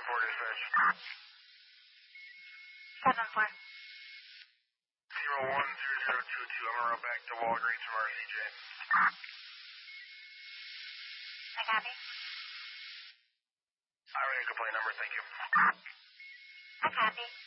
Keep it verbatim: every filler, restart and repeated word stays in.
four dispatch. seven four. zero one zero zero two two. I'm gonna run back to Walgreens from R C J. I copy. I already complaint number, thank you. I copy.